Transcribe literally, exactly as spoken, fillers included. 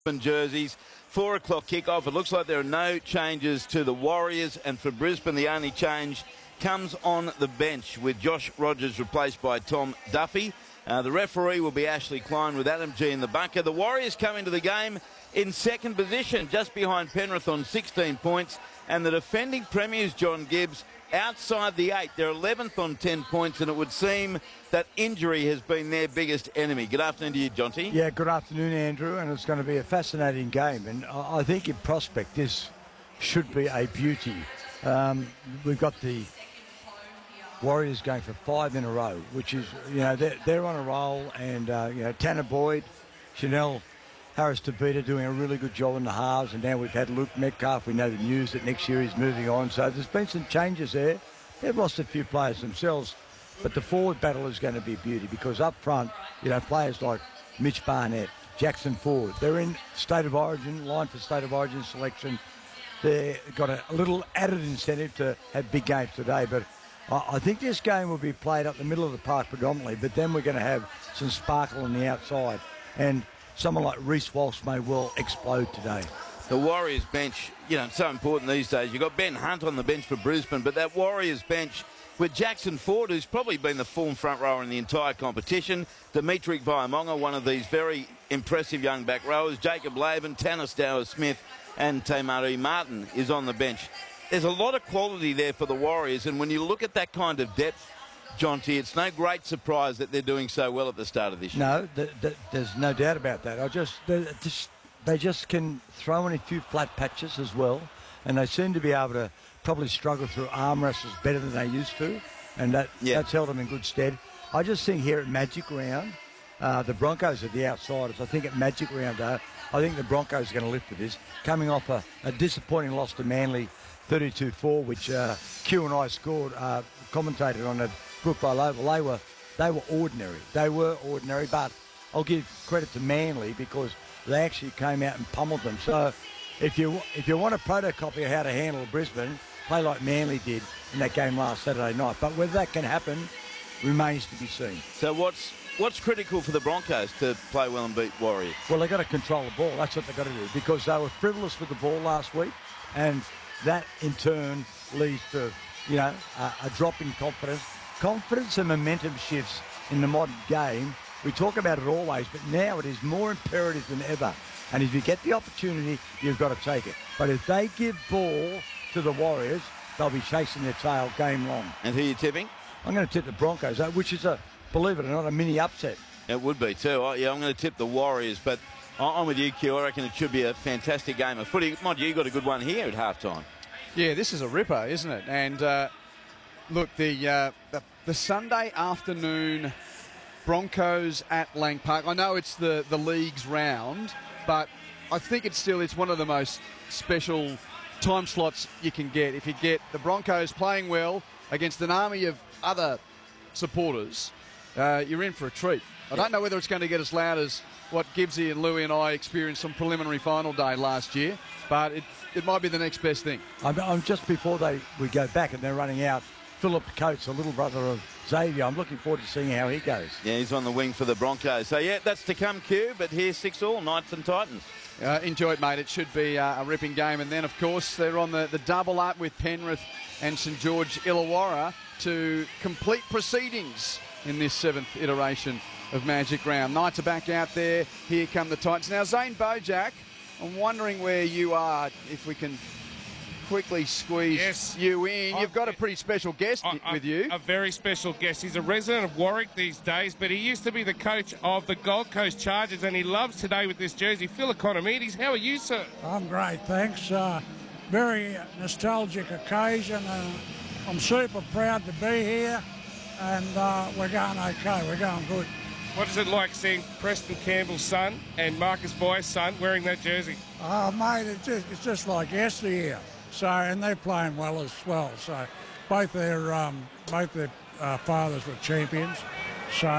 jerseys. Four o'clock kickoff. It looks like there are no changes to the Warriors, and for Brisbane the only change comes on the bench with Josh Rogers replaced by Tom Duffy. Uh, the referee will be Ashley Klein with Adam G in the bunker. The Warriors come into the game in second position, just behind Penrith on sixteen points, and the defending premiers, John Gibbs, outside the eight. They're eleventh on ten points, and it would seem that injury has been their biggest enemy. Good afternoon to you, Jonty. Yeah, good afternoon, Andrew, and it's going to be a fascinating game, and I think in prospect this should be a beauty. Um, we've got the Warriors going for five in a row, which is, you know, they're, they're on a roll, and, uh, you know, Tanner Boyd, Chanel Harris-Tavita doing a really good job in the halves, and now we've had Luke Metcalf. We know the news that next year he's moving on, so there's been some changes there. They've lost a few players themselves, but the forward battle is going to be beauty, because up front, you know, players like Mitch Barnett, Jackson Ford, they're in State of Origin, line for State of Origin selection. They've got a little added incentive to have big games today, but I think this game will be played up the middle of the park predominantly, but then we're going to have some sparkle on the outside, and someone like Reece Walsh may well explode today. The Warriors bench, you know, it's so important these days. You've got Ben Hunt on the bench for Brisbane, but that Warriors bench with Jackson Ford, who's probably been the form front rower in the entire competition, Dimitri Vaiamonga, one of these very impressive young back rowers, Jacob Laban, Tanner Stowers-Smith, and Tamari Martin is on the bench. There's a lot of quality there for the Warriors, and when you look at that kind of depth, Jonty, it's no great surprise that they're doing so well at the start of this year. No, th th there's no doubt about that. I just, just they just can throw in a few flat patches as well, and they seem to be able to probably struggle through arm wrestles better than they used to, and that yeah. that's held them in good stead. I just think here at Magic Round, uh, the Broncos are the outsiders. I think at Magic Round, though, I think the Broncos are going to lift with this, coming off a, a disappointing loss to Manly, thirty-two four, which uh, Q and I scored, uh, commentated on at Brookvale Oval. They were, they were ordinary. They were ordinary, but I'll give credit to Manly because they actually came out and pummeled them. So if you if you want a protocopy of how to handle Brisbane, play like Manly did in that game last Saturday night. But whether that can happen remains to be seen. So what's what's critical for the Broncos to play well and beat Warriors? Well, they've got to control the ball. That's what they've got to do, because they were frivolous with the ball last week, and that in turn leads to, you know, a, a drop in confidence. Confidence and momentum shifts in the modern game. We talk about it always, but now it is more imperative than ever. And if you get the opportunity, you've got to take it. But if they give ball to the Warriors, they'll be chasing their tail game long. And who are you tipping? I'm going to tip the Broncos, which is, a, believe it or not, a mini upset. It would be too. Oh, yeah, I'm going to tip the Warriors, but I'm with you, Q. I reckon it should be a fantastic game of footy. Mind you, you got a good one here at halftime. Yeah, this is a ripper, isn't it? And uh, look, the, uh, the the Sunday afternoon Broncos at Lang Park. I know it's the the league's round, but I think it's still it's one of the most special time slots you can get. If you get the Broncos playing well against an army of other supporters, uh, you're in for a treat. I don't know whether it's going to get as loud as what Gibbsy and Louie and I experienced on preliminary final day last year, but it, it might be the next best thing. I'm, I'm just before they we go back and they're running out, Philip Coates, the little brother of Xavier, I'm looking forward to seeing how he goes. Yeah, he's on the wing for the Broncos. So, yeah, that's to come, Q, but here's six all, Knights and Titans. Uh, enjoy it, mate. It should be uh, a ripping game. And then, of course, they're on the, the double up with Penrith and St George Illawarra to complete proceedings in this seventh iteration of Magic Round. Knights are back out there. Here come the Titans. Now, Zane Bojack, I'm wondering where you are, if we can quickly squeeze yes. you in. You've got a pretty special guest I, I, with you. A very special guest. He's a resident of Warwick these days, but he used to be the coach of the Gold Coast Chargers, and he loves today with this jersey. Phil Economides, how are you, sir? I'm great, thanks. Uh, very nostalgic occasion. Uh, I'm super proud to be here, and uh, we're going okay. We're going good. What is it like seeing Preston Campbell's son and Marcus Boy's son wearing that jersey? Oh, mate, it's just, it's just like yesteryear. So, and they're playing well as well. So, both their um, both their uh, fathers were champions. So.